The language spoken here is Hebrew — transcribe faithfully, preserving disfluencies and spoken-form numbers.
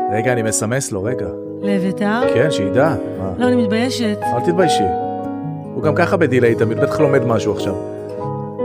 רגע, אני מסמס לו, רגע. לאביתר? כן, שידע. לא, אני מתביישת. אל תתביישי. הוא גם ככה בדילי תמיד, בטח לומד משהו עכשיו.